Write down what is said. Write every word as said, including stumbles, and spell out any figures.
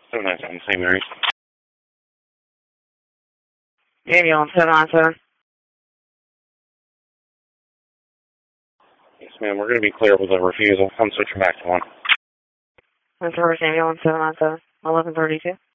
seven nine seven, Saint Mary's. Ambulance seven nine seven. Yes, ma'am, we're going to be clear with a refusal. I'm switching back to one. That's Reverse Ambulance seven nine seven, eleven thirty-two.